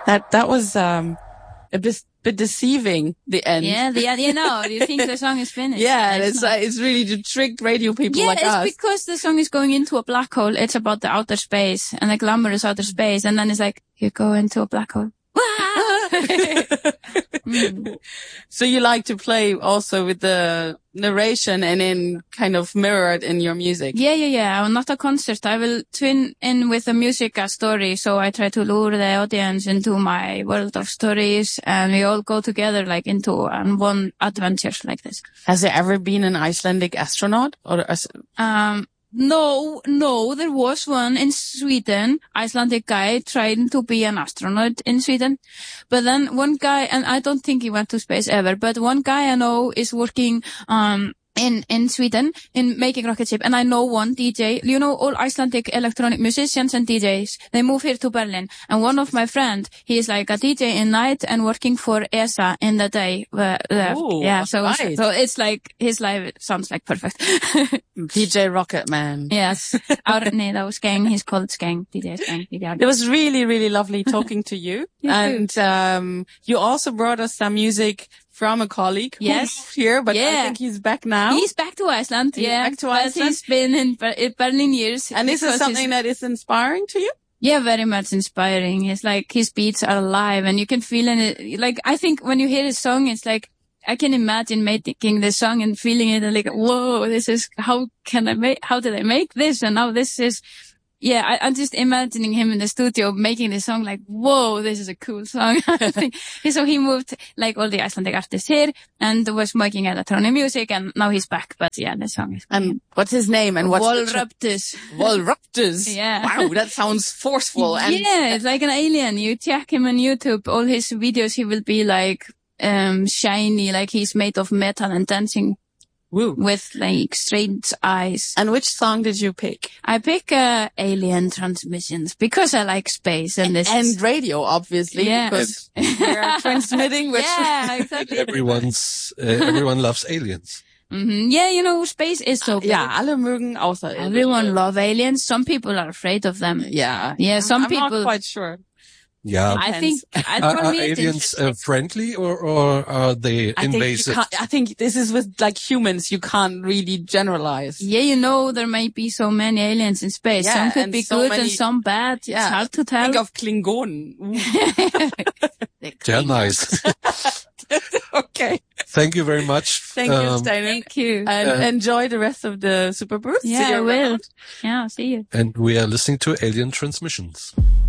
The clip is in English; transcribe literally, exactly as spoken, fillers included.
That that was um a bit, bit deceiving, the end. Yeah, the you know, you think the song is finished. Yeah, it's it's uh, it's really to trick radio people yeah, like it's us. because the song is going into a black hole. It's about the outer space and the glamorous outer space, and then it's like you go into a black hole. mm. So you like to play also with the narration and in kind of mirror it in your music? Yeah, yeah, yeah. I'm not a concert. I will twin in with the music a story. So I try to lure the audience into my world of stories, and we all go together like into um, one adventure like this. Has there ever been an Icelandic astronaut? Or a... Um, No, no, there was one in Sweden, Icelandic guy trying to be an astronaut in Sweden. But then one guy, and I don't think he went to space ever, but one guy I know is working, um, in, in Sweden in making rocket ship. And I know one D J, you know, all Icelandic electronic musicians and D Js, they move here to Berlin. And one of my friends, he is like a D J in night and working for E S A in the day. Uh, Ooh, yeah, so, nice. so it's like, his life sounds like perfect. D J Rocket Man. Yes. Árni, that was Skeng. He's called Skeng. D J Skeng. D J It was really, really lovely talking to you. you and, um, you also brought us some music from a colleague. Yes. Who's here, but yeah. I think he's back now. He's back to Iceland. He's yeah. back to but Iceland. He's been in, Ber- in Berlin years. And this is something that is inspiring to you? Yeah, very much inspiring. It's like his beats are alive and you can feel it. Like, I think when you hear his song, it's like, I can imagine making this song and feeling it and like, whoa, this is, how can I make, how did I make this? And now this is, yeah, I, I'm just imagining him in the studio making this song like, whoa, this is a cool song. So he moved like all the Icelandic artists here and was making electronic music and now he's back. But yeah, the song is. And what's his name and what's Volruptus. the... Volruptus. Yeah. Wow, that sounds forceful. And yeah, it's like an alien. You check him on YouTube, all his videos, he will be like, um, shiny, like he's made of metal and dancing. Woo. With like strange eyes. And which song did you pick? I pick uh, Alien Transmissions because I like space and this and radio, obviously. Yeah. Because we're transmitting. Which yeah, exactly. Everyone's uh, everyone loves aliens. Mm-hmm. Yeah, you know, space is so big. Ja, alle mögen außer Everyone love aliens. Some people are afraid of them. Yeah. Yeah, some I'm people. I'm not quite sure. Yeah. I think, I, are, are me aliens uh, friendly or, or are they I invasive? Think I think this is with like humans, you can't really generalize. Yeah, you know, there might be so many aliens in space. Yeah, some could and be so good many, and some bad. Yeah. It's hard to tell. Think of Klingonen. They're nice. Okay. Thank you very much. Thank you, um, Steiner. Thank you. And Uh, enjoy the rest of the Super Boost. Yeah, See you I will. around. Yeah, see you. And we are listening to Alien Transmissions.